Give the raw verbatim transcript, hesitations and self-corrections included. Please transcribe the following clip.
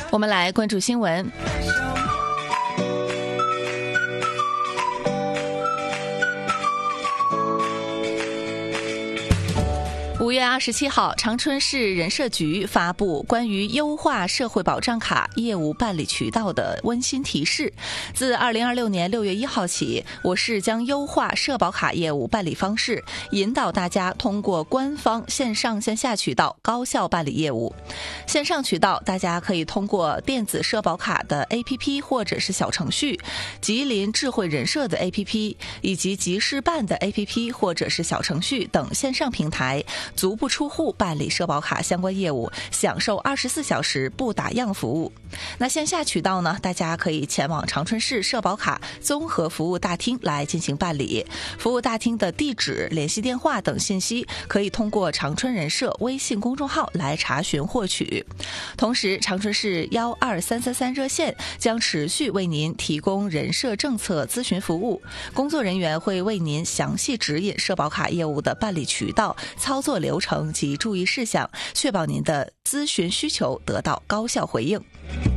我们来关注新闻。五月二十七号，长春市人社局发布关于优化社会保障卡业务办理渠道的温馨提示。自二零二六年六月一号起，我市将优化社保卡业务办理方式，引导大家通过官方线上线下渠道高效办理业务。线上渠道，大家可以通过电子社保卡的 A P P 或者是小程序，吉林智慧人社的 A P P 以及集市办的 A P P 或者是小程序等线上平台，足不出户办理社保卡相关业务，享受二十四小时不打烊服务。那线下渠道呢，大家可以前往长春市社保卡综合服务大厅来进行办理。服务大厅的地址、联系电话等信息可以通过长春人社微信公众号来查询获取。同时，长春市幺二三三三热线将持续为您提供人社政策咨询服务，工作人员会为您详细指引社保卡业务的办理渠道、操作流程及注意事项，确保您的咨询需求得到高效回应。